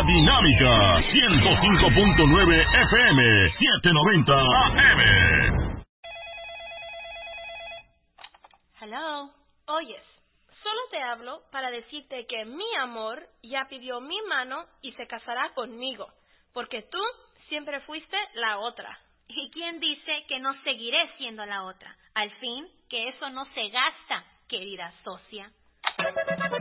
Dinámica 105.9 FM, 790 AM. Hello. Oyes, solo te hablo para decirte que mi amor ya pidió mi mano y se casará conmigo, porque tú siempre fuiste la otra. ¿Y quién dice que no seguiré siendo la otra? Al fin, que eso no se gasta, querida socia.